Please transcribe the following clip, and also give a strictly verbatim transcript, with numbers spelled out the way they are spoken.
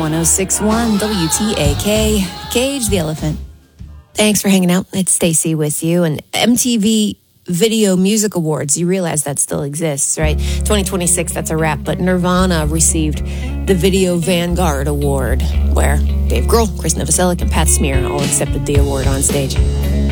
one oh six point one W T A K, Cage the Elephant. Thanks for hanging out. It's Stacy with you. And M T V Video Music Awards, you realize that still exists, right? twenty twenty-six, that's a wrap. But Nirvana received the Video Vanguard Award, where Dave Grohl, Chris Novoselic, and Pat Smear all accepted the award on stage.